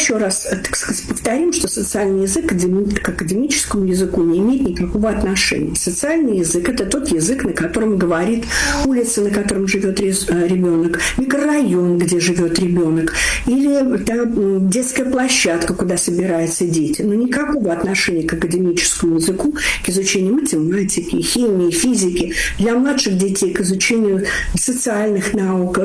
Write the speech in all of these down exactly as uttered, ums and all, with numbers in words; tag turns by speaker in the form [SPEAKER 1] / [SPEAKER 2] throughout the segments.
[SPEAKER 1] еще раз, так сказать, повторим, что социальный язык к академическому языку не имеет никакого отношения. Социальный язык – это тот язык, на котором говорит улица, на котором живет ребенок, микрорайон, где живет ребенок, или там, детская площадка, куда собираются дети. Но никакого отношения к академическому языку, к изучению математики, химии, физики, для младших детей к изучению социальных наук,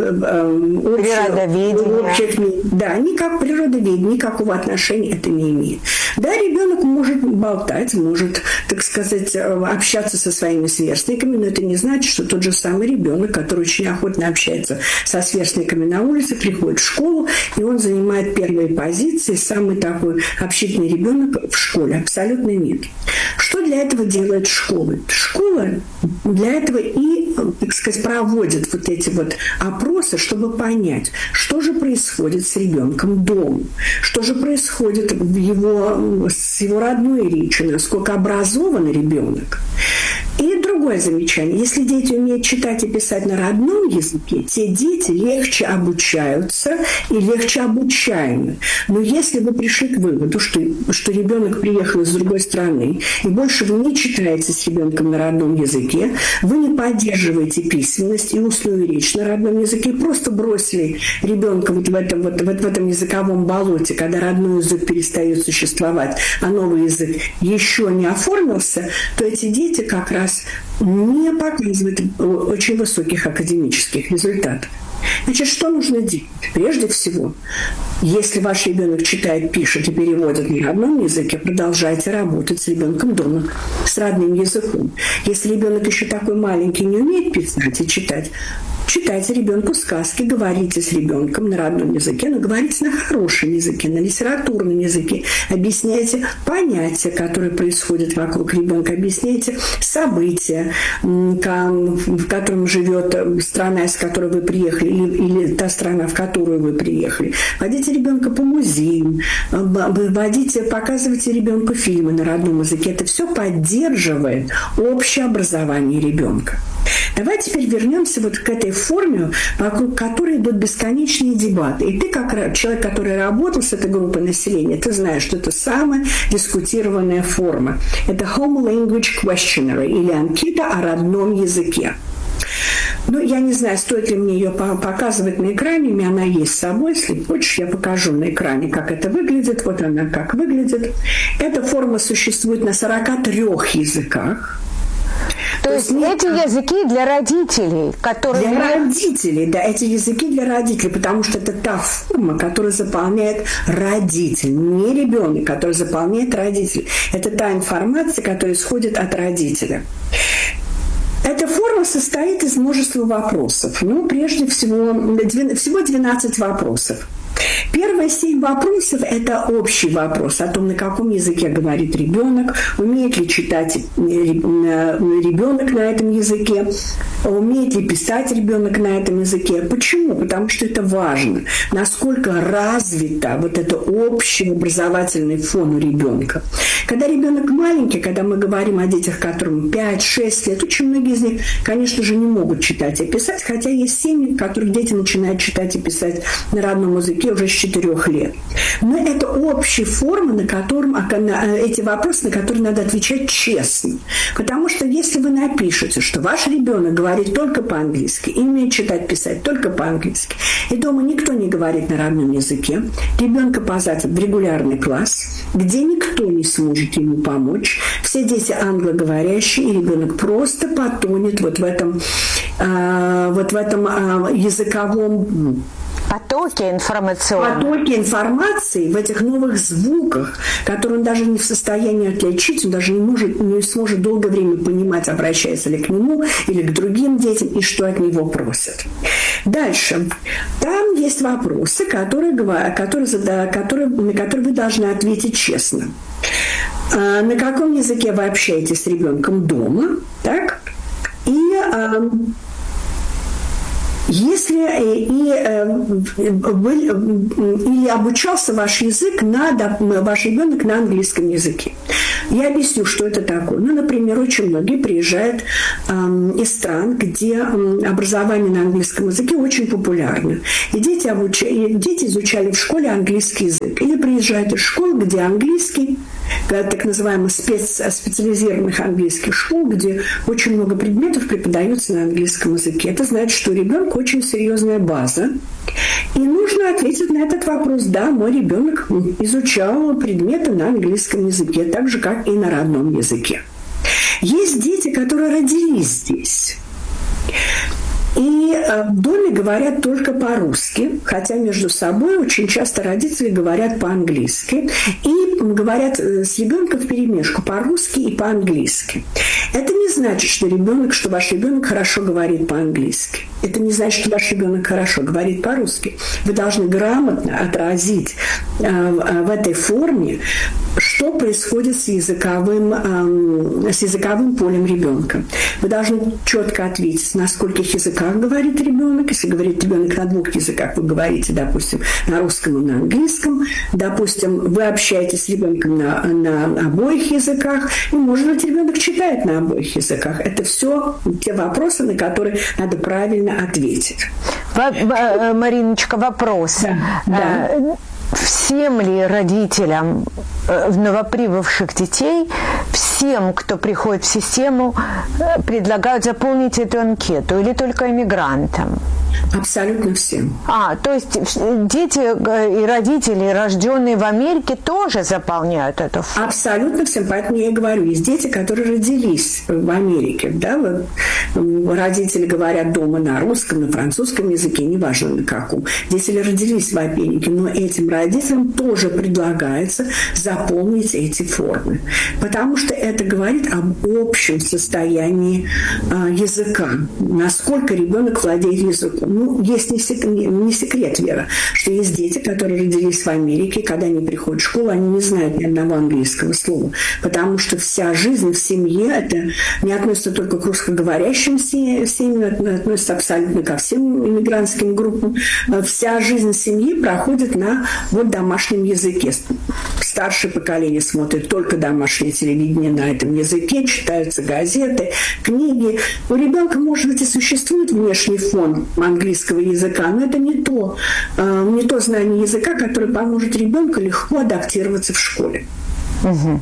[SPEAKER 2] природоведения.
[SPEAKER 1] Да, никак природоведение, никакого отношения это не имеет. Да, ребенок может болтать, может, так сказать, общаться со своими сверстниками, но это не значит, что тот же самый ребенок, который очень охотно общается со сверстниками на улице, приходит в школу, и он занимает первые позиции, самый такой общительный ребенок в школе. Абсолютно нет. Что для этого делает школа? Школа для этого и, так сказать, проводит вот эти вот опросы, чтобы понять, что же происходит с ребенком дома, что же происходит в его, с его родной речью, насколько образован ребенок. И другое замечание. Если дети умеют читать и писать на родном языке, те дети легче обучаются и легче обучаемы. Но если вы пришли к выводу, что, что ребенок приехал из другой страны, и больше вы не читаете с ребенком на родном языке, вы не поддерживаете письменность и устную речь на родном языке, просто бросили ребенка вот в этом, вот, вот в этом языковом болоте, когда родной язык перестает существовать, а новый язык еще не оформился, то эти дети как раз не показывают очень высоких академических результатов. Значит, что нужно делать? Прежде всего, если ваш ребенок читает, пишет и переводит на родном языке, продолжайте работать с ребенком дома, с родным языком. Если ребенок еще такой маленький, не умеет писать и читать, читайте ребенку сказки, говорите с ребенком на родном языке, но говорите на хорошем языке, на литературном языке. Объясняйте понятия, которые происходят вокруг ребенка, объясняйте события, в котором живет страна, из которой вы приехали, или, или та страна, в которую вы приехали. Водите ребенка по музеям, водите, показывайте ребенку фильмы на родном языке. Это все поддерживает общее образование ребенка. Давайте теперь вернемся вот к этой форме, вокруг которой идут бесконечные дебаты. И ты, как человек, который работал с этой группой населения, ты знаешь, что это самая дискутированная форма. Это Home Language Questionnaire, или анкета о родном языке. Ну, я не знаю, стоит ли мне ее показывать на экране. У меня она есть с собой. Если хочешь, я покажу на экране, как это выглядит. Вот она как выглядит. Эта форма существует на сорока трёх языках.
[SPEAKER 2] То, То есть эти языки для родителей, которые...
[SPEAKER 1] Для родителей, да, эти языки для родителей, потому что это та форма, которую заполняет родитель, не ребенок, который заполняет родитель. Это та информация, которая исходит от родителя. Эта форма состоит из множества вопросов. Ну, прежде всего, всего двенадцать вопросов. Первые семь вопросов – это общий вопрос о том, на каком языке говорит ребенок, умеет ли читать ребенок на этом языке, умеет ли писать ребенок на этом языке. Почему? Потому что это важно, насколько развита вот эта общий образовательный фон у ребенка. Когда ребенок маленький, когда мы говорим о детях, которым пять-шесть лет, очень многие из них, конечно же, не могут читать и писать, хотя есть семьи, в которых дети начинают читать и писать на родном языке уже с четырех лет. Но это общая форма, на котором, на эти вопросы, на которые надо отвечать честно. Потому что если вы напишете, что ваш ребенок говорит только по-английски, и умеет читать, писать только по-английски, и дома никто не говорит на родном языке, ребенка посадят в регулярный класс, где никто не сможет ему помочь, все дети англоговорящие, и ребенок просто потонет вот в этом, э, вот в этом э, языковом
[SPEAKER 2] потоки информационные.
[SPEAKER 1] Потоки информации в этих новых звуках, которые он даже не в состоянии отличить, он даже не, может, не сможет долгое время понимать, обращается ли к нему или к другим детям, и что от него просят. Дальше. Там есть вопросы, которые, которые, которые, на которые вы должны ответить честно. На каком языке вы общаетесь с ребенком дома? Так? И... Если и, и, вы, или обучался ваш язык, на, ваш ребенок на английском языке. Я объясню, что это такое. Ну, например, очень многие приезжают э, из стран, где э, образование на английском языке очень популярно. И дети, обуч... и дети изучали в школе английский язык. язык. Или приезжает из школ, где английский, так называемых спец, специализированных английских школ, где очень много предметов преподаются на английском языке. Это значит, что у ребенка очень серьезная база. И нужно ответить на этот вопрос. Да, мой ребенок изучал предметы на английском языке, так же, как и на родном языке. Есть дети, которые родились здесь. И в доме говорят только по-русски, хотя между собой очень часто родители говорят по-английски и говорят с ребенком вперемешку по-русски и по-английски. Это не значит, что ребенок, что ваш ребенок хорошо говорит по-английски. Это не значит, что ваш ребенок хорошо говорит по-русски. Вы должны грамотно отразить э, в этой форме, что происходит с языковым, э, с языковым полем ребенка. Вы должны четко ответить, на скольких языках говорит ребенок. Если говорит ребенок на двух языках, вы говорите, допустим, на русском и на английском. Допустим, вы общаетесь с ребенком на, на обоих языках. И, может быть, ребенок читает на обоих языках. Это все те вопросы, на которые надо правильно ответить.
[SPEAKER 2] Мариночка, вопрос.
[SPEAKER 1] Да, да.
[SPEAKER 2] Всем ли родителям новоприбывших детей, всем, кто приходит в систему, предлагают заполнить эту анкету или только иммигрантам?
[SPEAKER 1] Абсолютно всем.
[SPEAKER 2] А, то есть дети и родители, рожденные в Америке, тоже заполняют эту форму? Абсолютно
[SPEAKER 1] всем. Поэтому я и говорю, есть дети, которые родились в Америке. Да? Вот, родители говорят дома на русском, на французском языке, неважно на каком. Дети родились в Америке, но этим родителям тоже предлагается заполнить эти формы. Потому что это говорит об общем состоянии э, языка. Насколько ребенок владеет языком. Ну, есть не секрет, не секрет, Вера, что есть дети, которые родились в Америке, когда они приходят в школу, они не знают ни одного английского слова, потому что вся жизнь в семье, это не относится только к русскоговорящим семьям, это относится абсолютно ко всем иммигрантским группам. Вся жизнь семьи проходит на вот домашнем языке. Старшее поколение смотрит только домашнее телевидение на этом языке, читаются газеты, книги. У ребенка, может быть, и существует внешний фон английского языка, но это не то, не то знание языка, которое поможет ребенку легко адаптироваться в школе. Угу.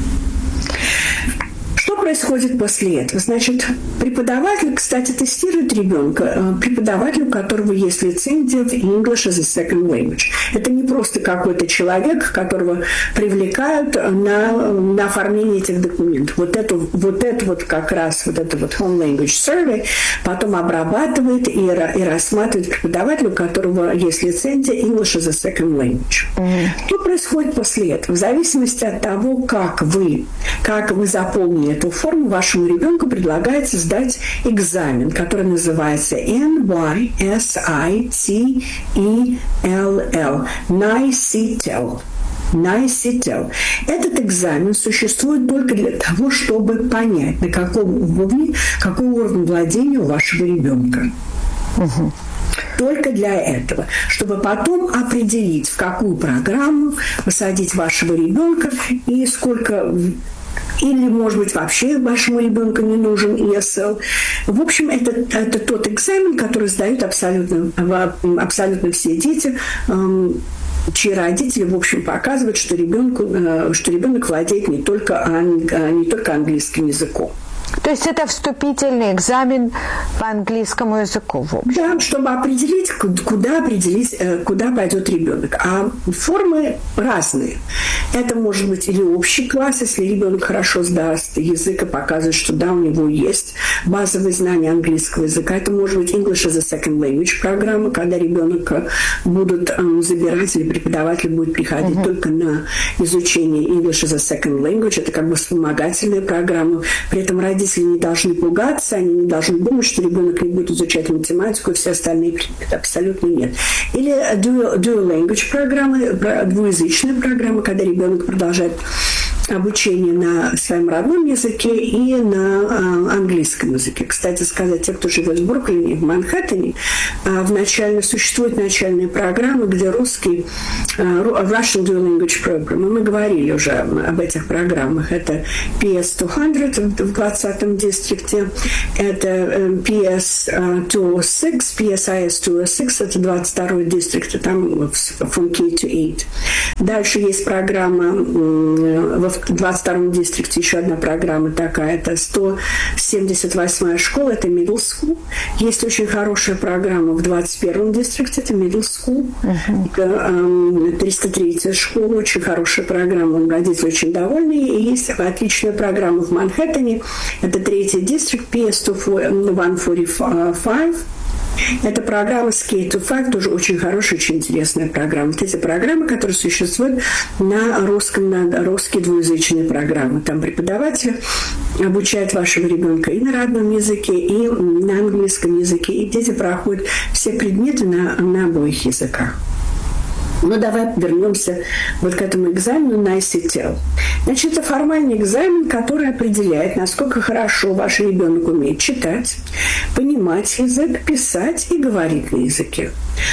[SPEAKER 1] Что происходит после этого? Значит, преподаватель, кстати, тестирует ребенка, преподаватель, у которого есть лицензия в English as a second language. Это не просто какой-то человек, которого привлекают на, на оформление этих документов. Вот это, вот это вот как раз, вот это вот home language survey потом обрабатывает и, и рассматривает преподаватель, у которого есть лицензия English as a second language. Mm-hmm. Что происходит после этого? В зависимости от того, как вы, как вы заполнили эту форму, вашему ребенку предлагается сдать экзамен, который называется эн уай эс ай ти и эл эл. найсител. найсител. Этот экзамен существует только для того, чтобы понять, на каком уровне, какой уровень владения у вашего ребенка. Угу. Только для этого, чтобы потом определить, в какую программу посадить вашего ребенка и сколько... Или, может быть, вообще вашему ребенку не нужен и эс эл. В общем, это, это тот экзамен, который сдают абсолютно, абсолютно все дети, чьи родители, в общем, показывают, что, ребенку, что ребенок владеет не только, не только английским языком.
[SPEAKER 2] То есть это вступительный экзамен по английскому языку?
[SPEAKER 1] Да, чтобы определить, куда определить, куда пойдет ребенок. А формы разные. Это может быть или общий класс, если ребенок хорошо сдаст язык и показывает, что да, у него есть базовые знания английского языка. Это может быть English as a second language программа, когда ребенок будут забирать или преподаватель будет приходить uh-huh. только на изучение English as a second language. Это как бы вспомогательная программа. При этом родители не должны пугаться, они не должны думать, что ребенок не будет изучать математику и все остальные предметы. Абсолютно нет. Или dual, dual language программы, двуязычная программа, когда ребенок продолжает обучение на своем родном языке и на э, английском языке. Кстати сказать, те, кто живет в Бруклине, в Манхэттене, э, в начале, существуют начальные программы, где русский э, Russian Dual Language Program. Мы говорили уже об этих программах. Это пи эс сто в двадцатом дистрикте, это э, пи эс двести шесть, пи эс ай эс двести шесть, это двадцать второй дистрикт, там from K to eight. Дальше есть программа э, во в двадцать втором дистрикте еще одна программа такая, это сто семьдесят восьмая школа, это middle school. Есть очень хорошая программа в двадцать первом дистрикте, это middle school. Uh-huh. триста третья школа, очень хорошая программа, родители очень довольны. И есть отличная программа в Манхэттене, это третий дистрикт, пи эс сто сорок пять. Это программа с K to five, тоже очень хорошая, очень интересная программа. Вот эти программы, которые существуют на русском, на русские двуязычные программы. Там преподаватель обучает вашего ребенка и на родном языке, и на английском языке. И дети проходят все предметы на, на обоих языках. Ну, давай вернемся вот к этому экзамену на ай си ти эл. Значит, это формальный экзамен, который определяет, насколько хорошо ваш ребенок умеет читать, понимать язык, писать и говорить на языке.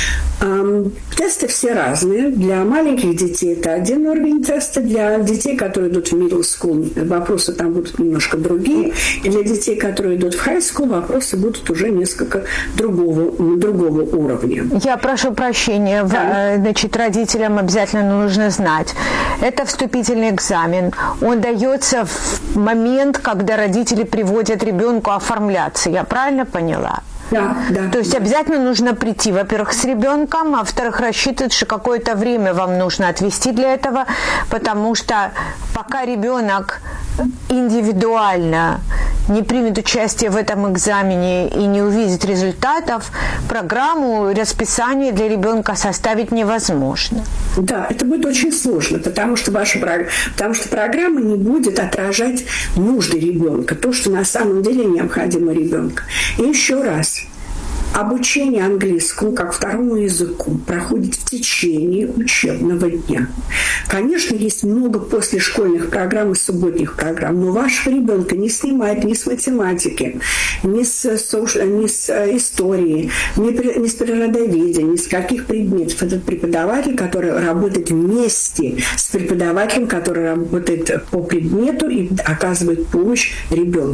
[SPEAKER 1] Эм, тесты все разные. Для маленьких детей это один уровень теста, для детей, которые идут в middle school, вопросы там будут немножко другие, и для детей, которые идут в high school, вопросы будут уже несколько другого, другого уровня.
[SPEAKER 2] Я прошу прощения, да. Значит, родителям обязательно нужно знать. Это вступительный экзамен. Он дается в момент, когда родители приводят ребенку оформляться. Я правильно поняла?
[SPEAKER 1] Да, да.
[SPEAKER 2] То есть обязательно нужно прийти, во-первых, с ребенком, а во-вторых, рассчитывать, что какое-то время вам нужно отвести для этого, потому что пока ребенок индивидуально не примет участие в этом экзамене и не увидит результатов, программу расписания для ребенка составить невозможно.
[SPEAKER 1] Да, это будет очень сложно, потому что ваша потому что программа не будет отражать нужды ребенка, то, что на самом деле необходимо ребенку. И еще раз. Обучение английскому как второму языку проходит в течение учебного дня. Конечно, есть много послешкольных программ и субботних программ, но вашего ребенка не снимает ни с математики, ни с, ни с истории, ни с природоведения, ни с каких предметов. Это преподаватель, который работает вместе с преподавателем, который работает по предмету и оказывает помощь ребенку.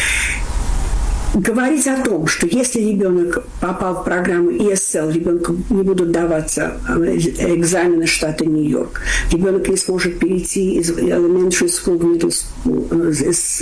[SPEAKER 1] Говорить о том, что если ребенок попал в программу и эс эл, ребенку не будут даваться экзамены штата Нью-Йорк, ребенок не сможет перейти из elementary school в middle school, из,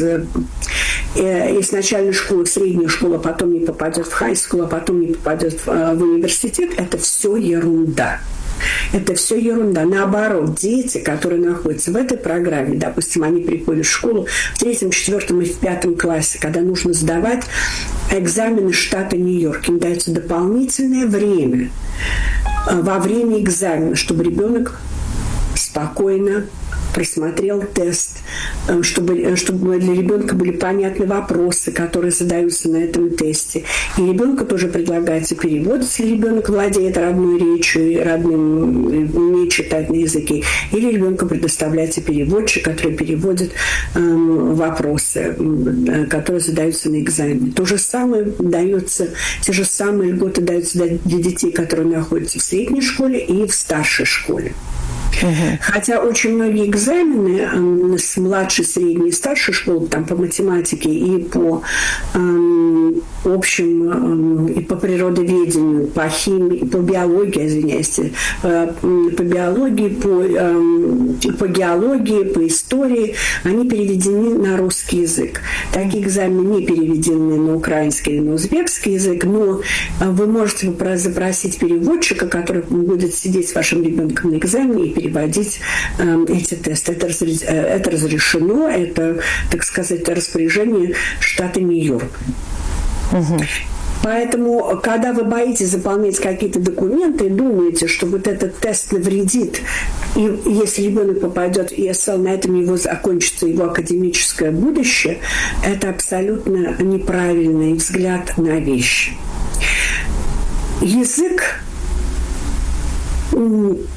[SPEAKER 1] из начальной школы в среднюю школу, а потом не попадет в high school, а потом не попадет в, в университет, это все ерунда. Это все ерунда. Наоборот, дети, которые находятся в этой программе, допустим, они приходят в школу в третьем, четвертом и в пятом классе, когда нужно сдавать экзамены штата Нью-Йорк, им дается дополнительное время во время экзамена, чтобы ребенок спокойно просмотрел тест, чтобы, чтобы для ребенка были понятны вопросы, которые задаются на этом тесте. И ребенку тоже предлагается перевод, если ребенок владеет родной речью и родным, умеет читать на языке. Или ребенку предоставляется переводчик, который переводит эм, вопросы, э, которые задаются на экзамене. То же самое дается, те же самые льготы даются для детей, которые находятся в средней школе и в старшей школе. Uh-huh. Хотя очень многие экзамены э, с младшей, средней и старшей школы, там по математике и по э, общим, э, и по природоведению, по химии, по биологии, извиняюсь, э, по биологии, по, э, по геологии, по истории, они переведены на русский язык. Такие экзамены не переведены на украинский или на узбекский язык, но вы можете запросить переводчика, который будет сидеть с вашим ребенком на экзамене и переводить э, эти тесты. Это, разрез... это разрешено, это, так сказать, распоряжение штата Нью-Йорк. Угу. Поэтому, когда вы боитесь заполнять какие-то документы и думаете, что вот этот тест навредит, и если ребенок попадет в и эс эл, на этом его закончится его академическое будущее, это абсолютно неправильный взгляд на вещи. Язык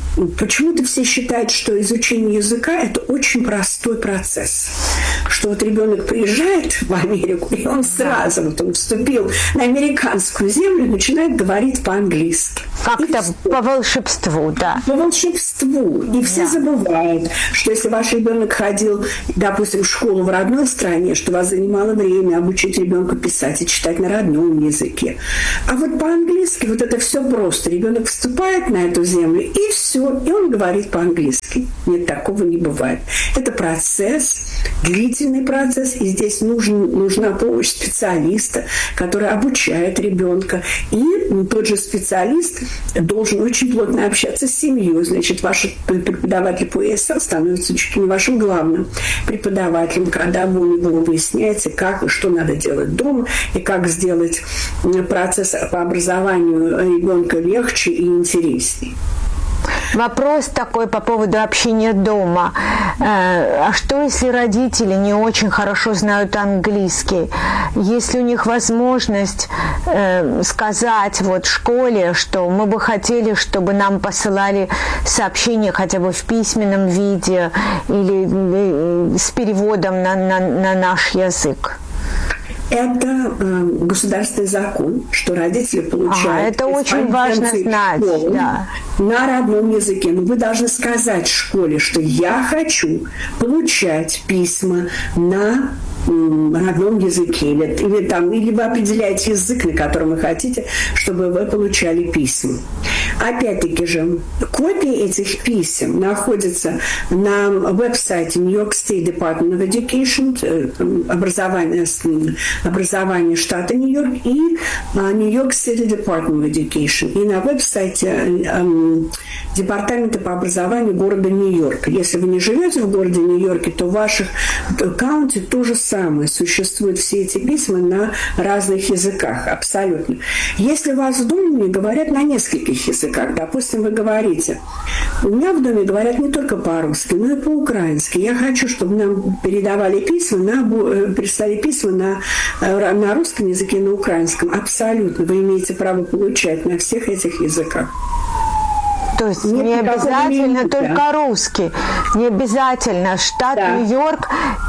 [SPEAKER 1] почему-то все считают, что изучение языка – это очень простой процесс. Что вот ребенок приезжает в Америку, и он сразу, вот он вступил на американскую землю и начинает говорить по-английски.
[SPEAKER 2] Как-то по волшебству, да.
[SPEAKER 1] По волшебству. И все да. забывают, что если ваш ребенок ходил, допустим, в школу в родной стране, что вас занимало время обучить ребенка писать и читать на родном языке. А вот по-английски вот это все просто. Ребенок вступает на эту землю, и все, и он говорит по-английски. Нет, такого не бывает. Это процесс, длительный процесс, и здесь нужен, нужна помощь специалиста, который обучает ребенка. И тот же специалист должен очень плотно общаться с семьей. Значит, ваш преподаватель по и эс эл становится чуть ли не вашим главным преподавателем, когда вы у него выясняете, как и что надо делать дома, и как сделать процесс по образованию ребенка легче и интереснее.
[SPEAKER 2] Вопрос такой по поводу общения дома. А что, если родители не очень хорошо знают английский? Есть ли у них возможность сказать вот в школе, что мы бы хотели, чтобы нам посылали сообщения хотя бы в письменном виде или с переводом на, на, на наш язык?
[SPEAKER 1] Это э, государственный закон, что родители получают...
[SPEAKER 2] А, это очень важно знать, да.
[SPEAKER 1] На родном языке. Но вы должны сказать в школе, что я хочу получать письма на родном языке, или, или, там, или вы определяете язык, на котором вы хотите, чтобы вы получали письма. Опять-таки же, копии этих писем находятся на веб-сайте New York State Department of Education, образование, образование штата Нью-Йорк, и New York City Department of Education, и на веб-сайте эм, Департамента по образованию города Нью-Йорк. Если вы не живете в городе Нью-Йорке, то в ваших аккаунте тоже самое. Существуют все эти письма на разных языках, абсолютно. Если у вас в доме говорят на нескольких языках, допустим, вы говорите, у меня в доме говорят не только по-русски, но и по-украински. Я хочу, чтобы нам передавали письма, на, прислали письма на, на русском языке и на украинском. Абсолютно. Вы имеете право получать на всех этих языках.
[SPEAKER 2] То есть нет, не обязательно только да. русский, не обязательно. Штат да. Нью-Йорк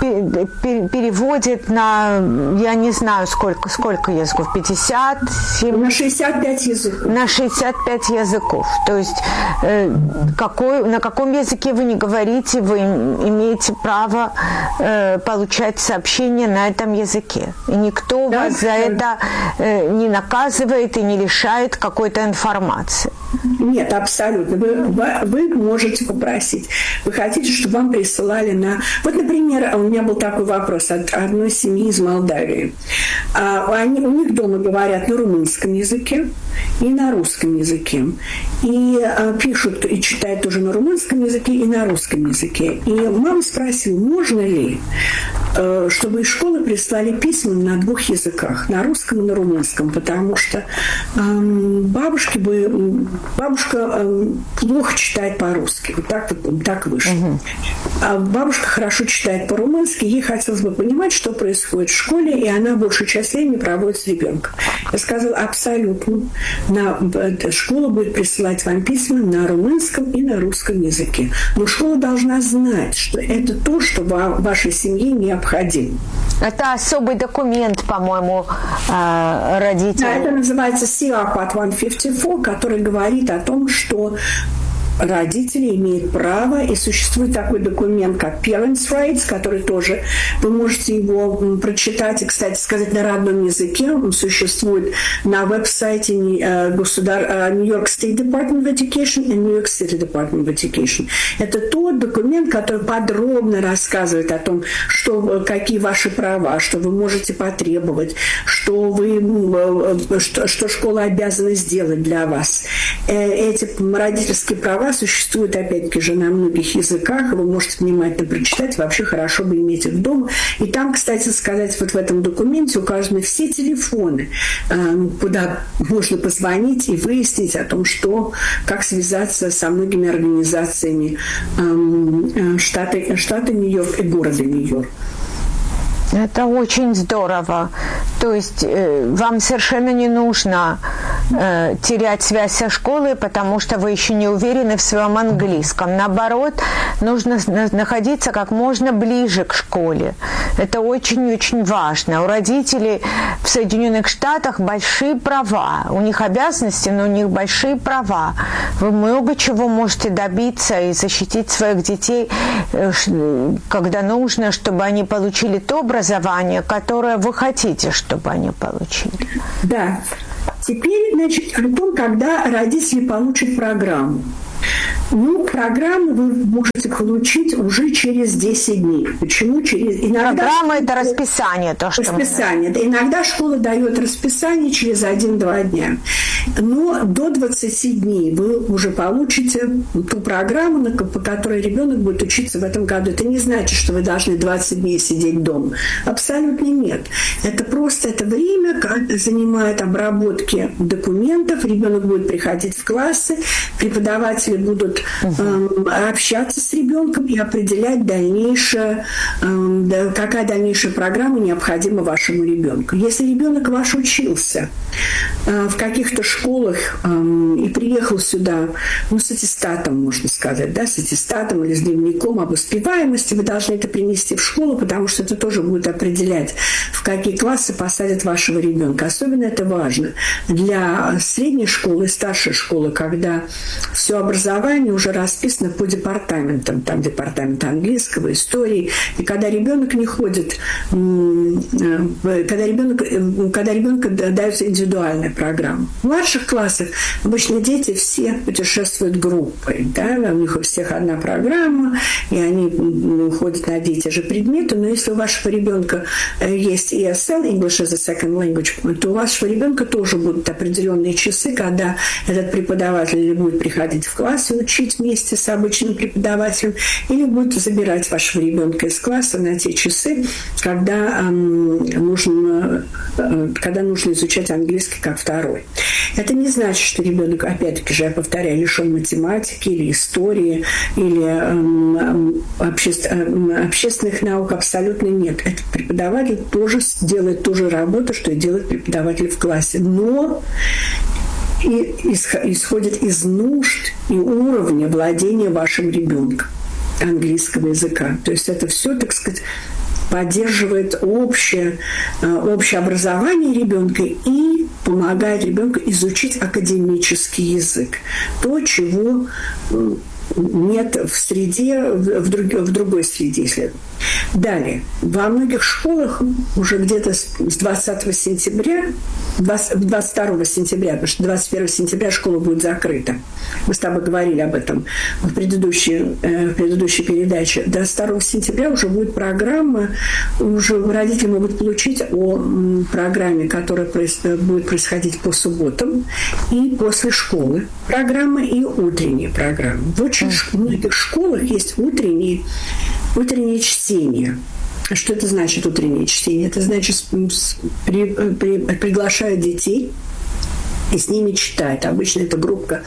[SPEAKER 2] переводит на, я не знаю, сколько, сколько языков, пятьдесят? семьдесят?
[SPEAKER 1] На шестьдесят пять языков.
[SPEAKER 2] На шестьдесят пять языков. То есть э, какой, на каком языке вы не говорите, вы имеете право э, получать сообщения на этом языке. И никто да, вас да. за это э, не наказывает и не лишает какой-то информации.
[SPEAKER 1] Нет, абсолютно. Вы, вы можете попросить. Вы хотите, чтобы вам присылали на... Вот, например, у меня был такой вопрос от одной семьи из Молдавии. Они, у них дома говорят на румынском языке и на русском языке. И пишут и читают тоже на румынском языке и на русском языке. И мама спросила, можно ли, чтобы из школы прислали письма на двух языках, на русском и на румынском, потому что бабушки бы... Бабушка плохо читает по-русски. Вот так, вот, так вышло. Uh-huh. А бабушка хорошо читает по-румынски. Ей хотелось бы понимать, что происходит в школе, и она большую часть времени проводит с ребенком. Я сказала, абсолютно. На, школа будет присылать вам письма на румынском и на русском языке. Но школа должна знать, что это то, что в вашей семье необходимо.
[SPEAKER 2] Это особый документ, по-моему, родителей.
[SPEAKER 1] Да, это называется си ар пад сто пятьдесят четыре, который говорит о том, что родители имеют право, и существует такой документ, как Parents' Rights, который тоже, вы можете его прочитать и, кстати сказать, на родном языке. Он существует на веб-сайте государ... New York State Department of Education и New York City Department of Education. Это тот документ, который подробно рассказывает о том, что, какие ваши права, что вы можете потребовать, что, вы, что, что школа обязана сделать для вас. Эти родительские права существуют, опять-таки, же на многих языках. Вы можете внимательно прочитать. Вообще хорошо бы иметь их дома. И там, кстати сказать, вот в этом документе указаны все телефоны, куда можно позвонить и выяснить о том, что, как связаться со многими организациями штата, штата Нью-Йорк и города Нью-Йорк.
[SPEAKER 2] Это очень здорово. То есть э, вам совершенно не нужно э, терять связь со школой, потому что вы еще не уверены в своем английском. Наоборот, нужно находиться как можно ближе к школе. Это очень-очень важно. У родителей в Соединенных Штатах большие права. У них обязанности, но у них большие права. Вы много чего можете добиться и защитить своих детей, когда нужно, чтобы они получили то образование, которое вы хотите, чтобы они получили.
[SPEAKER 1] Да. Теперь, значит, о том, когда родители получат программу. Ну, программу вы можете получить уже через десять дней. Почему? Через... Иногда
[SPEAKER 2] Программа –
[SPEAKER 1] школа...
[SPEAKER 2] это расписание. То, что
[SPEAKER 1] расписание. Мы... Иногда школа дает расписание через один-два дня. Но до двадцати дней вы уже получите ту программу, по которой ребенок будет учиться в этом году. Это не значит, что вы должны двадцать дней сидеть дома. Абсолютно нет. Это просто это время, как занимает обработки документов. Ребенок будет приходить в классы, преподаватели будут э, общаться с ребенком и определять дальнейшее, э, какая дальнейшая программа необходима вашему ребенку. Если ребенок ваш учился э, в каких-то школах э, и приехал сюда, ну, с аттестатом, можно сказать, да, с аттестатом или с дневником об успеваемости, вы должны это принести в школу, потому что это тоже будет определять, в какие классы посадят вашего ребенка. Особенно это важно для средней школы и старшей школы, когда все образование уже расписано по департаментам, там департамент английского, истории, и когда ребенок не ходит, когда ребенок, когда ребенку дается индивидуальная программа. В младших классах обычно дети все путешествуют группой, да, у них у всех одна программа, и они ходят на одни и те же предметы, но если у вашего ребенка есть и эс эл, English as a Second Language, то у вашего ребенка тоже будут определенные часы, когда этот преподаватель будет приходить в класс и учить вместе с обычным преподавателем, или будет забирать вашего ребенка из класса на те часы, когда, эм, нужно, э, когда нужно изучать английский как второй. Это не значит, что ребенок, опять-таки же, я повторяю, лишен математики или истории, или эм, обще, эм, общественных наук. Абсолютно нет. Этот преподаватель тоже делает ту же работу, что и делает преподаватель в классе. Но и исходит из нужд и уровня владения вашим ребенком английского языка. То есть это все, так сказать, поддерживает общее, общее образование ребенка и помогает ребенку изучить академический язык. То, чего нет в среде, в, друг, в другой среде, если. Далее. Во многих школах уже где-то с двадцатого сентября, двадцать второго сентября, потому что двадцать первого сентября школа будет закрыта. Мы с тобой говорили об этом в предыдущей, в предыдущей передаче. двадцать второго сентября уже будет программа, уже родители могут получить о программе, которая будет происходить по субботам и после школы. Программа и утренняя программа. В очень многих школах есть утренние Утреннее чтение. Что это значит утреннее чтение? Это значит, при, при, приглашают детей и с ними читают. Обычно это группа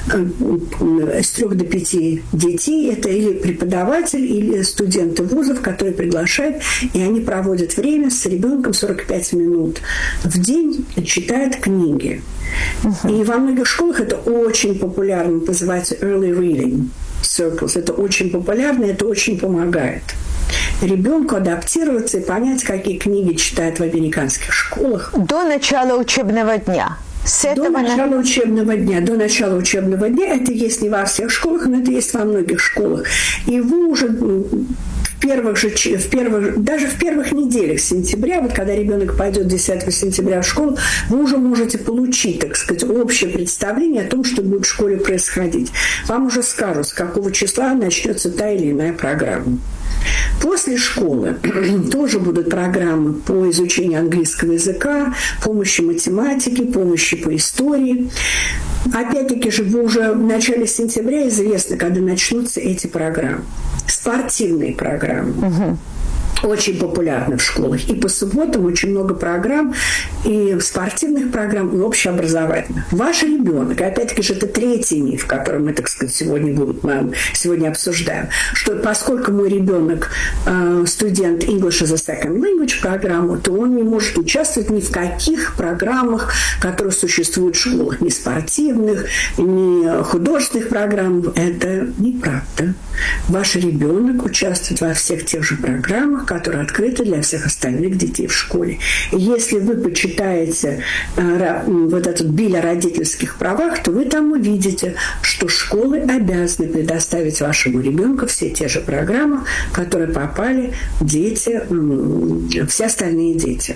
[SPEAKER 1] с трех до пяти детей. Это или преподаватель, или студенты вузов, которые приглашают, и они проводят время с ребенком сорок пять минут в день, читают книги. Uh-huh. И во многих школах это очень популярно, называется early reading circles. Это очень популярно, это очень помогает ребенку адаптироваться и понять, какие книги читают в американских школах.
[SPEAKER 2] До начала учебного дня. С этого
[SPEAKER 1] до начала на... учебного дня. До начала учебного дня. Это есть не во всех школах, но это есть во многих школах. И вы уже в первых же, в первых, даже в первых неделях сентября, вот когда ребенок пойдет десятого сентября в школу, вы уже можете получить, так сказать, общее представление о том, что будет в школе происходить. Вам уже скажут, с какого числа начнется та или иная программа. После школы тоже будут программы по изучению английского языка, помощи математике, помощи по истории. Опять-таки же вы уже в начале сентября известно, когда начнутся эти программы. Спортивные программы. Угу. очень популярны в школах. И по субботам очень много программ, и спортивных программ, и общеобразовательных. Ваш ребенок, и опять-таки же это третий миф, который мы, так сказать, сегодня, будем, мы сегодня обсуждаем, что поскольку мой ребенок э, студент English as a Second Language программу, то он не может участвовать ни в каких программах, которые существуют в школах, ни спортивных, ни художественных программ. Это неправда. Ваш ребенок участвует во всех тех же программах, которые открыты для всех остальных детей в школе. И если вы почитаете э, вот этот биль о родительских правах, то вы там увидите, что школы обязаны предоставить вашему ребенку все те же программы, которые попали дети, э, все остальные дети.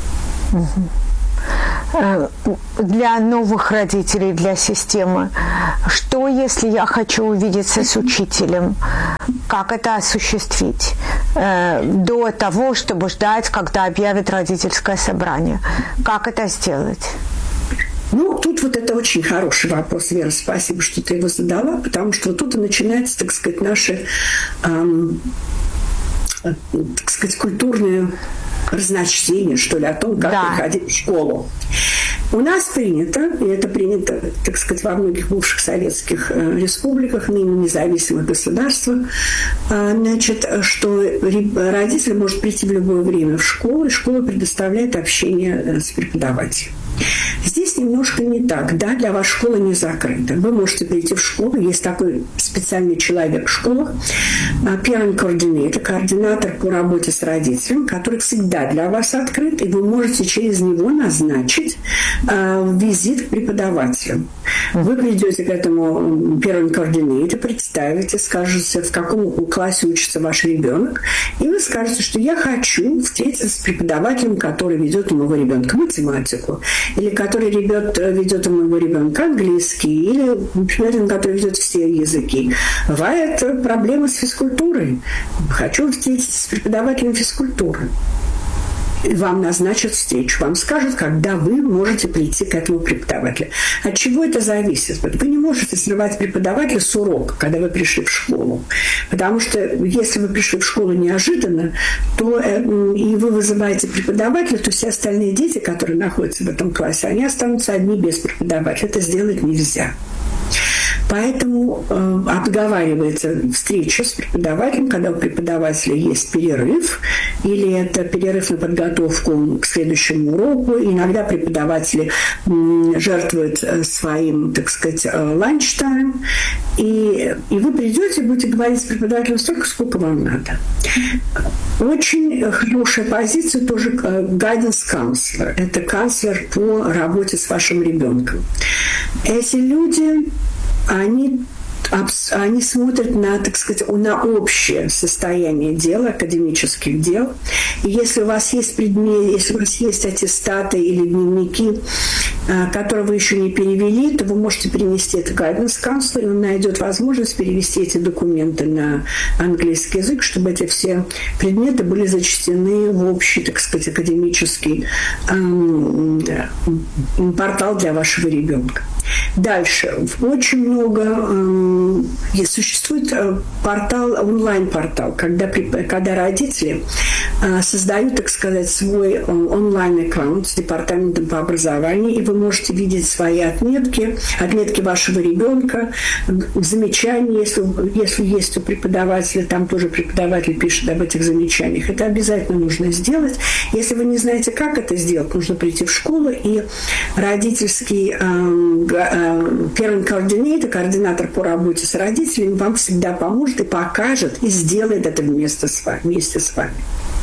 [SPEAKER 2] Для новых родителей, для системы, что если я хочу увидеться с учителем? Как это осуществить э, до того, чтобы ждать, когда объявят родительское собрание? Как это сделать?
[SPEAKER 1] Ну, тут вот это очень хороший вопрос, Вера, спасибо, что ты его задала, потому что вот тут и начинается, так сказать, наши, эм, так сказать, культурные разночтения, что ли, о том, как да. приходить в школу. У нас принято, и это принято, так сказать, во многих бывших советских э, республиках, ныне независимых государствах, э, значит, что родитель может прийти в любое время в школу, и школа предоставляет общение с преподавателем. Здесь немножко не так. Да, для вас школа не закрыта. Вы можете прийти в школу. Есть такой специальный человек в школах, parent coordinator, координатор по работе с родителем, который всегда для вас открыт, и вы можете через него назначить э, визит к преподавателю. Вы придете к этому parent coordinator, представите, скажете, в каком классе учится ваш ребенок, и вы скажете, что я хочу встретиться с преподавателем, который ведет у моего ребенка математику, или который ведет, ведет у моего ребенка английский, или преподавателем, который ведет все языки. Бывает проблема с физкультурой. Хочу встретиться с преподавателем физкультуры. Вам назначат встречу, вам скажут, когда вы можете прийти к этому преподавателю. От чего это зависит? Вы не можете срывать преподавателя с урока, когда вы пришли в школу. Потому что если вы пришли в школу неожиданно, то и вы вызываете преподавателя, то все остальные дети, которые находятся в этом классе, они останутся одни без преподавателя. Это сделать нельзя. Поэтому э, обговаривается встреча с преподавателем, когда у преподавателя есть перерыв, или это перерыв на подготовку к следующему уроку. Иногда преподаватели м, жертвуют своим, так сказать, ланч-тайм, и, и вы придете и будете говорить с преподавателем столько, сколько вам надо. Очень хорошая позиция тоже guidance counselor. Это канцлер по работе с вашим ребенком. Эти люди, они, они смотрят на, так сказать, на общее состояние дела, академических дел. И если у вас есть предметы, если у вас есть аттестаты или дневники, которые вы еще не перевели, то вы можете принести это guidance counselor, и он найдет возможность перевести эти документы на английский язык, чтобы эти все предметы были зачтены в общий, так сказать, академический эм, портал для вашего ребенка. Дальше. Очень много эм, существует портал, онлайн-портал, когда, когда родители э, создают, так сказать, свой э, онлайн-аккаунт с департаментом по образованию, и вы можете видеть свои отметки, отметки вашего ребенка, замечания, если, если есть у преподавателя, там тоже преподаватель пишет об этих замечаниях. Это обязательно нужно сделать. Если вы не знаете, как это сделать, нужно прийти в школу, и родительский э, parent coordinator, координатор по работе с родителями, вам всегда поможет и покажет, и сделает это вместе с вами. Вместе с вами.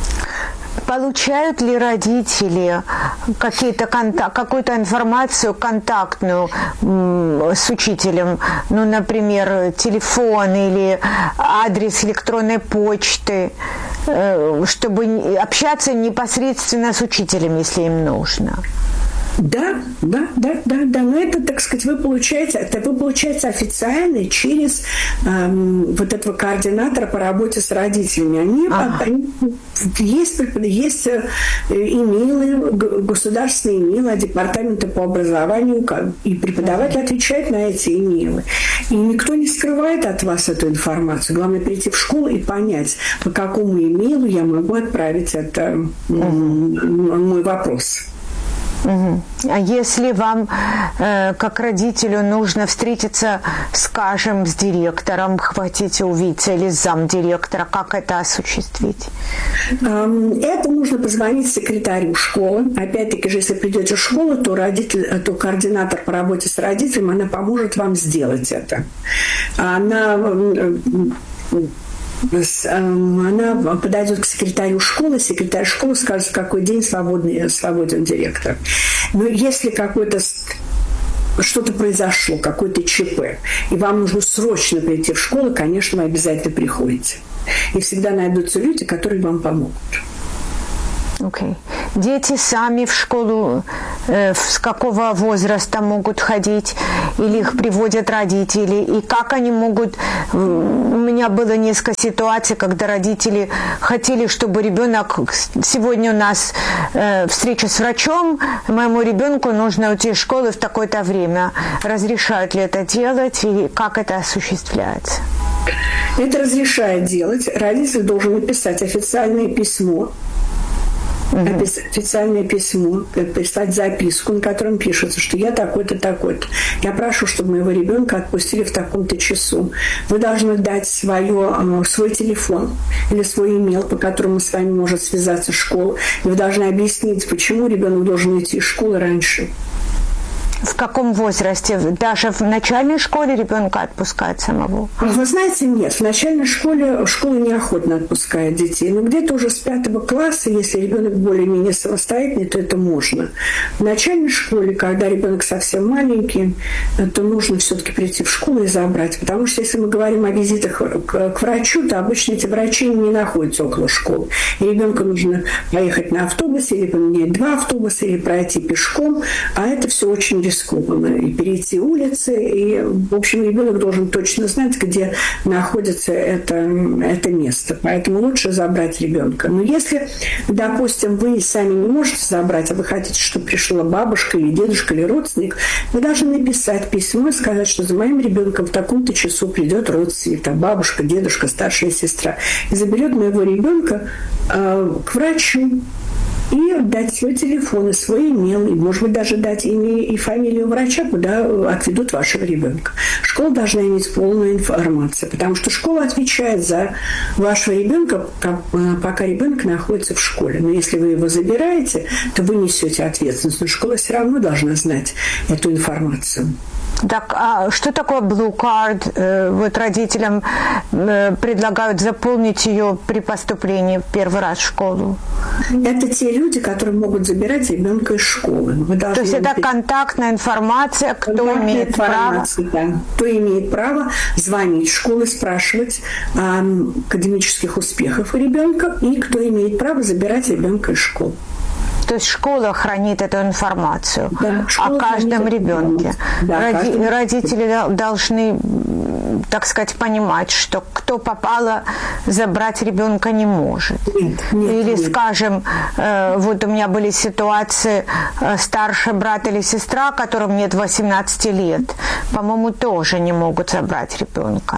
[SPEAKER 2] Получают ли родители какие-то контак- какую-то информацию контактную м- с учителем? Ну, например, телефон или адрес электронной почты, э- чтобы общаться непосредственно с учителем, если им нужно?
[SPEAKER 1] Да, да, да, да, да. Но это, так сказать, вы получаете, это вы получаете официально через эм, вот этого координатора по работе с родителями. Они, ага. они есть, есть имейлы, государственные имейлы департамента по образованию, и преподаватель отвечает на эти имейлы. И никто не скрывает от вас эту информацию. Главное прийти в школу и понять, по какому имейлу я могу отправить это ага. мой вопрос.
[SPEAKER 2] Угу. А если вам, э, как родителю, нужно встретиться, скажем, с директором, хотите увидеться, или с замдиректора, как это осуществить?
[SPEAKER 1] Это нужно позвонить секретарю школы. Опять-таки же, если придете в школу, то, родитель, то координатор по работе с родителем, она поможет вам сделать это. Она... Она подойдет к секретарю школы, секретарь школы скажет, в какой день свободный, свободен директор. Но если какой-то что-то произошло, какой-то ЧП, и вам нужно срочно прийти в школу, конечно, вы обязательно приходите. И всегда найдутся люди, которые вам помогут.
[SPEAKER 2] Окей. Okay. Дети сами в школу э, с какого возраста могут ходить, или их приводят родители, и как они могут... У меня было несколько ситуаций, когда родители хотели, чтобы ребенок... Сегодня у нас э, встреча с врачом, моему ребенку нужно уйти из школы в такое-то время. Разрешают ли это делать, и как это осуществляется?
[SPEAKER 1] Это разрешает делать. Родитель должен написать официальное письмо, Uh-huh. официальное письмо, прислать записку, на котором пишется, что я такой-то, такой-то. Я прошу, чтобы моего ребенка отпустили в таком-то часу. Вы должны дать свое, свой телефон или свой имейл, по которому с вами может связаться школа. И вы должны объяснить, почему ребенок должен идти из школы раньше.
[SPEAKER 2] В каком возрасте? Даже в начальной школе ребенка отпускают самого?
[SPEAKER 1] Вы знаете, нет. В начальной школе школа неохотно отпускает детей. Но где-то уже с пятого класса, если ребенок более-менее самостоятельный, то это можно. В начальной школе, когда ребенок совсем маленький, то нужно все-таки прийти в школу и забрать. Потому что если мы говорим о визитах к, к врачу, то обычно эти врачи не находятся около школы. И ребенку нужно поехать на автобусе, или поменять два автобуса, или пройти пешком. А это все очень рискованно. И перейти улицы. И, в общем, ребенок должен точно знать, где находится это, это место. Поэтому лучше забрать ребенка. Но если, допустим, вы сами не можете забрать, а вы хотите, чтобы пришла бабушка или дедушка или родственник, вы должны написать письмо и сказать, что за моим ребенком в таком-то часу придет родственник, там, бабушка, дедушка, старшая сестра, и заберет моего ребенка э, к врачу. И дать свой телефон и свой имейл, и, может быть, даже дать имя и фамилию врача, куда отведут вашего ребенка. Школа должна иметь полную информацию, потому что школа отвечает за вашего ребенка, пока ребенок находится в школе. Но если вы его забираете, то вы несете ответственность. Но школа все равно должна знать эту информацию.
[SPEAKER 2] Так, а что такое Blue Card? Вот родителям предлагают заполнить ее при поступлении в первый раз в школу.
[SPEAKER 1] Это те люди, которые могут забирать ребенка из школы. Вы
[SPEAKER 2] То есть это контактная информация, кто
[SPEAKER 1] контактная
[SPEAKER 2] имеет право?
[SPEAKER 1] Да. Кто имеет право звонить в школу и спрашивать о академических успехах у ребенка, и кто имеет право забирать ребенка из школы.
[SPEAKER 2] То есть школа хранит эту информацию
[SPEAKER 1] да,
[SPEAKER 2] о каждом ребенке.
[SPEAKER 1] Да,
[SPEAKER 2] Роди-
[SPEAKER 1] каждый...
[SPEAKER 2] Родители должны, так сказать, понимать, что кто попало, забрать ребенка не может.
[SPEAKER 1] Нет, нет,
[SPEAKER 2] или,
[SPEAKER 1] нет.
[SPEAKER 2] скажем, э, вот у меня были ситуации, э, старший брат или сестра, которым нет восемнадцати лет, по-моему, тоже не могут забрать ребенка.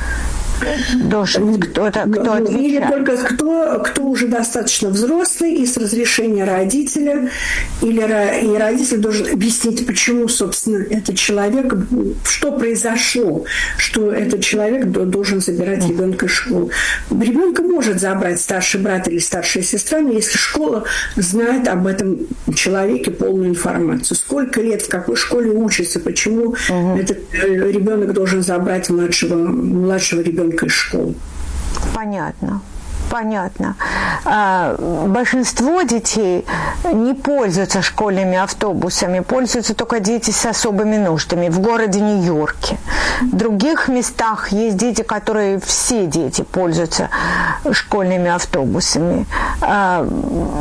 [SPEAKER 2] Должен кто-то, кто отвечает.
[SPEAKER 1] Или только кто, кто уже достаточно взрослый и с разрешения родителя, или и родитель должен объяснить, почему, собственно, этот человек, что произошло, что этот человек должен забирать ребенка из школы. Ребенка может забрать старший брат или старшая сестра, но если школа знает об этом человеке полную информацию, сколько лет, в какой школе учится, почему угу. этот ребенок должен забрать младшего, младшего ребенка из школы.
[SPEAKER 2] Понятно. Понятно. А, большинство детей не пользуются школьными автобусами, пользуются только дети с особыми нуждами в городе Нью-Йорке. В других местах есть дети, которые, все дети пользуются школьными автобусами. А,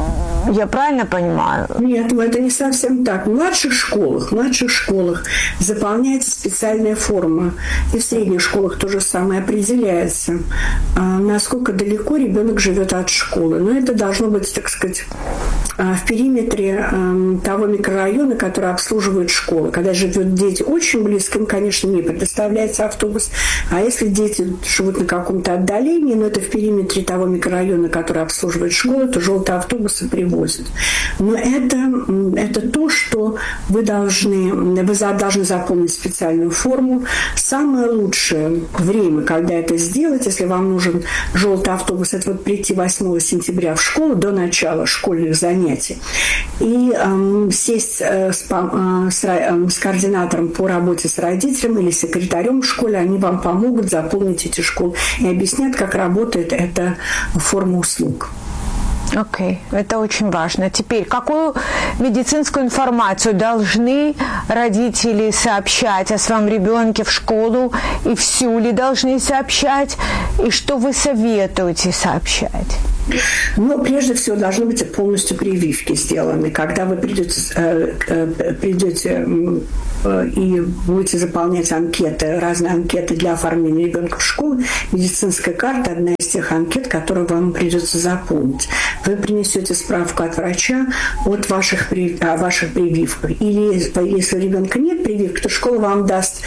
[SPEAKER 2] Я правильно понимаю?
[SPEAKER 1] Нет, это не совсем так. В младших школах, в младших школах заполняется специальная форма. И в средних школах то же самое определяется, насколько далеко ребенок живет от школы. Но это должно быть, так сказать, в периметре того микрорайона, который обслуживает школу. Когда живут дети очень близко, им, конечно, не предоставляется автобус. А если дети живут на каком-то отдалении, но это в периметре того микрорайона, который обслуживает школу, то желтые автобусы привозят. Но это, это то, что вы должны, вы должны заполнить специальную форму. Самое лучшее время, когда это сделать, если вам нужен желтый автобус, это вот прийти восьмого сентября в школу до начала школьных занятий и э, сесть э, с, э, с, э, с координатором по работе с родителем или секретарем в школе, они вам помогут заполнить эти школы и объяснят, как работает эта форма услуг.
[SPEAKER 2] Окей, okay. Это очень важно. Теперь, какую медицинскую информацию должны родители сообщать о своем ребенке в школу, и всю ли должны сообщать, и что вы советуете сообщать?
[SPEAKER 1] Ну, прежде всего, должны быть полностью прививки сделаны. Когда вы придете, придете и будете заполнять анкеты, разные анкеты для оформления ребенка в школу, медицинская карта – одна из тех анкет, которые вам придется заполнить. Вы принесете справку от врача от ваших, о ваших прививках. Или если у ребенка нет прививки, то школа вам даст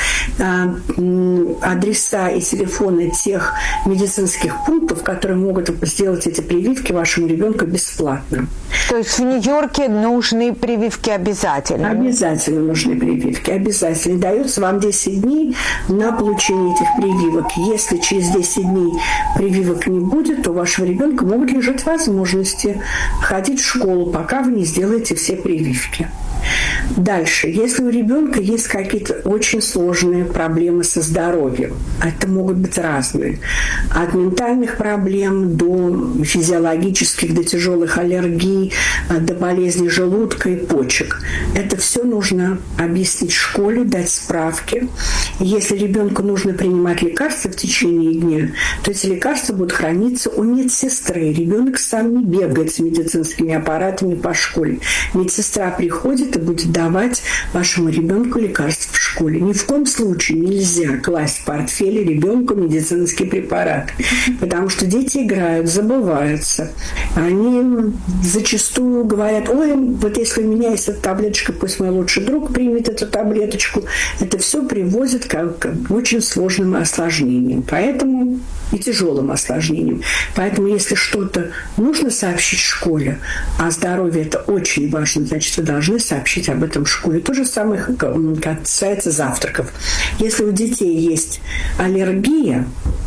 [SPEAKER 1] адреса и телефоны тех медицинских пунктов, которые могут сделать эти прививки вашему ребенку бесплатно.
[SPEAKER 2] То есть в Нью-Йорке нужны прививки обязательно?
[SPEAKER 1] Обязательно нужны прививки, обязательно. Дается вам десять дней на получение этих прививок. Если через десять дней прививок не будет, то у вашего ребенка могут лежать возможности ходить в школу, пока вы не сделаете все прививки. Дальше. Если у ребенка есть какие-то очень сложные проблемы со здоровьем, это могут быть разные. От ментальных проблем до физиологических, до тяжелых аллергий, до болезней желудка и почек. Это все нужно объяснить в школе, дать справки. Если ребенку нужно принимать лекарства в течение дня, то эти лекарства будут храниться у медсестры. Ребенок сам не бегает с медицинскими аппаратами по школе. Медсестра приходит и будет давать вашему ребенку лекарства в школе. Ни в коем случае нельзя класть в портфель ребенку медицинский препарат, потому что дети играют, забываются. Они зачастую говорят: ой, вот если у меня есть эта таблеточка, пусть мой лучший друг примет эту таблеточку. Это все приводит к, к очень сложным осложнениям. Поэтому и тяжелым осложнениям. Поэтому, если что-то нужно сообщить в школе, а здоровье это очень важно, значит, вы должны сообщить об этом в школе. То же самое касается завтраков. Если у детей есть аллергия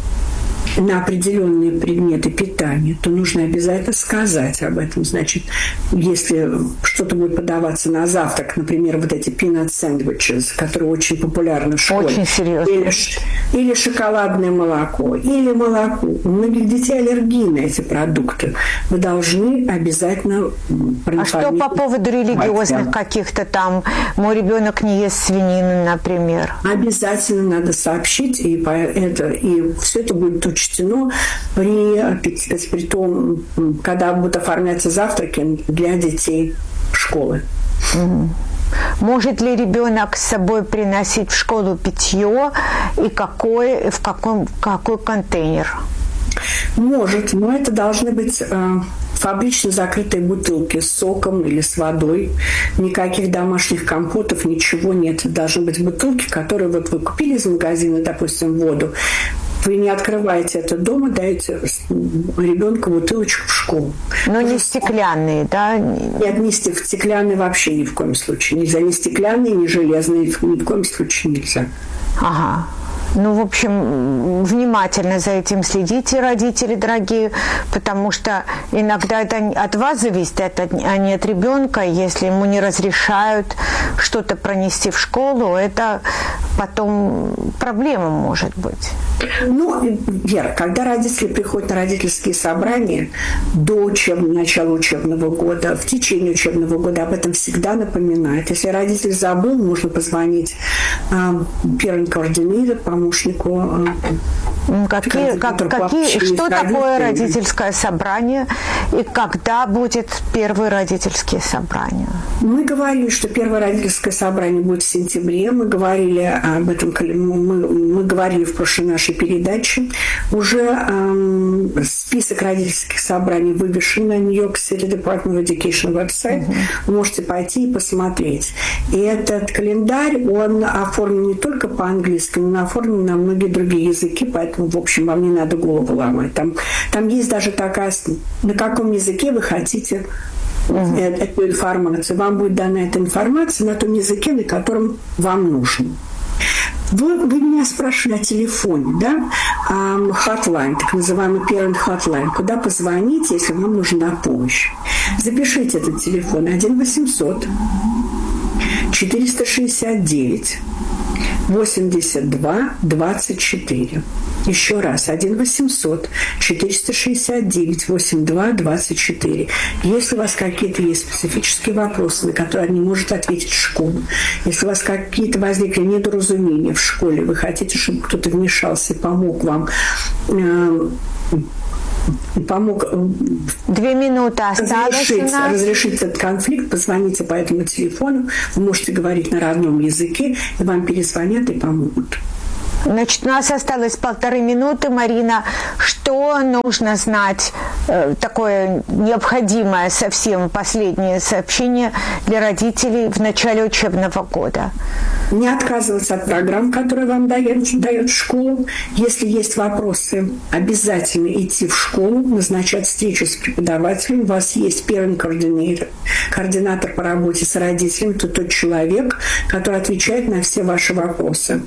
[SPEAKER 1] на определенные предметы питания, то нужно обязательно сказать об этом. Значит, если что-то будет подаваться на завтрак, например, вот эти peanut sandwiches, которые очень популярны в школе.
[SPEAKER 2] Очень серьезно.
[SPEAKER 1] Или, или шоколадное молоко, или молоко. У многих детей аллергии на эти продукты. Вы должны обязательно проинформировать.
[SPEAKER 2] А что по поводу религиозных каких-то там? Мой ребенок не ест свинину, например.
[SPEAKER 1] Обязательно надо сообщить, и, по это, и все это будет учтено при, при том, когда будут оформляться завтраки для детей школы.
[SPEAKER 2] Mm-hmm. Может ли ребенок с собой приносить в школу питье и какой, в каком, какой контейнер?
[SPEAKER 1] Может, но это должны быть э, фабрично закрытые бутылки с соком или с водой. Никаких домашних компотов, ничего нет. Должны быть бутылки, которые вот вы купили из магазина, допустим, воду. Вы не открываете это дома, даете ребенку бутылочку в школу.
[SPEAKER 2] Но не стеклянные, да?
[SPEAKER 1] Нет, не стеклянные вообще ни в коем случае. Нельзя ни стеклянные, ни железные, ни в коем случае нельзя.
[SPEAKER 2] Ага. Ну, в общем, внимательно за этим следите, родители дорогие, потому что иногда это от вас зависит, а не от ребенка. Если ему не разрешают что-то пронести в школу, это потом проблема может быть.
[SPEAKER 1] Ну, Вера, когда родители приходят на родительские собрания до учебного, начала учебного года, в течение учебного года об этом всегда напоминают. Если родитель забыл, можно позвонить э, parent coordinator, помощнику. Э,
[SPEAKER 2] какие, как, какие, что такое родительское собрание и когда будет первое родительское собрание?
[SPEAKER 1] Мы говорили, что первое родительское собрание будет в сентябре. Мы говорили об этом, мы, мы говорили в прошлой нашей передаче. Уже эм, список родительских собраний вывешен на Нью-Йорк City Department of Education веб-сайт. Uh-huh. Вы можете пойти и посмотреть. И этот календарь, он оформлен не только по-английски, но оформлен на многие другие языки, поэтому, в общем, вам не надо голову ломать. Там, там есть даже такая, на каком языке вы хотите uh-huh. эту информацию. Вам будет дана эта информация на том языке, на котором вам нужно. Вы, вы меня спрашивали о телефоне, да? Hotline, так называемый parent hotline. Куда позвонить, если вам нужна помощь? Запишите этот телефон один восемьсот четыреста шестьдесят девять восемьдесят два двадцать четыре. Еще раз, один восемьсот четыреста шестьдесят девять восемьдесят два двадцать четыре. Если у вас какие-то есть специфические вопросы, на которые не может ответить школа, если у вас какие-то возникли недоразумения в школе, вы хотите, чтобы кто-то вмешался и помог вам, э, помог
[SPEAKER 2] Две минуты осталось
[SPEAKER 1] разрешить,
[SPEAKER 2] у нас.
[SPEAKER 1] разрешить этот конфликт, позвоните по этому телефону, вы можете говорить на родном языке, и вам перезвонят и помогут.
[SPEAKER 2] Значит, у нас осталось полторы минуты. Марина, что нужно знать, э, такое необходимое совсем последнее сообщение для родителей в начале учебного года?
[SPEAKER 1] Не отказываться от программ, которые вам дает, дает школа. Если есть вопросы, обязательно идти в школу, назначать встречу с преподавателем. У вас есть parent coordinator, координатор по работе с родителями. Это тот человек, который отвечает на все ваши вопросы.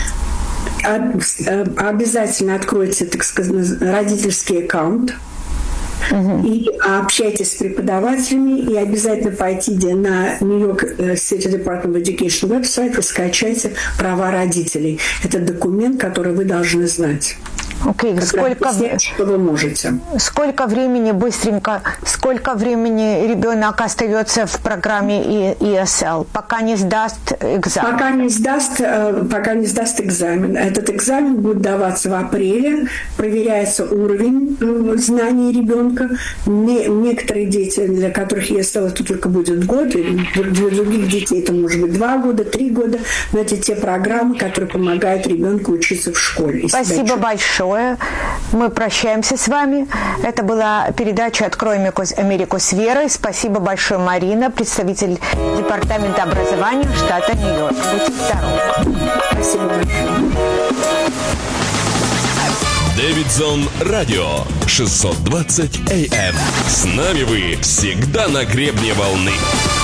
[SPEAKER 1] Обязательно откройте, так сказать, родительский аккаунт. Uh-huh. И общайтесь с преподавателями, и обязательно пойдите на Нью-Йорк City Department of Education веб-сайт и скачайте права родителей. Это документ, который вы должны знать.
[SPEAKER 2] Окей, okay. Сколько,
[SPEAKER 1] что вы можете.
[SPEAKER 2] Сколько времени быстренько, сколько времени ребенок остается в программе и эс эл, пока не сдаст экзамен?
[SPEAKER 1] Пока не сдаст, пока не сдаст экзамен. Этот экзамен будет даваться в апреле, проверяется уровень знаний ребенка. Некоторые дети, для которых и эс эл это только будет год, для других детей это может быть два года, три года, но это те программы, которые помогают ребенку учиться в школе.
[SPEAKER 2] Спасибо большое. Мы прощаемся с вами. Это была передача «Откроем Америку с Верой». Спасибо большое, Марина, представитель Департамента образования штата Нью-Йорк. Будьте здоровы.
[SPEAKER 1] Спасибо большое.
[SPEAKER 3] Дэвидсон Радио шестьсот двадцать эй эм. С нами вы всегда на гребне волны.